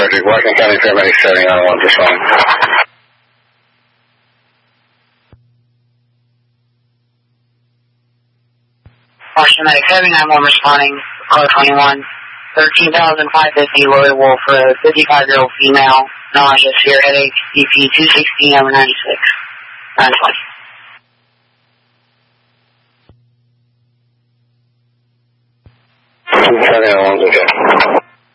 Frederick. Washington County paramedic setting on 1 responding. Washington Medic 791 responding, car 21, 13,550 Lloyd Wolf Road, 55-year-old female, nausea, severe headache, BP 216 over 96, 920. Setting on 1's okay.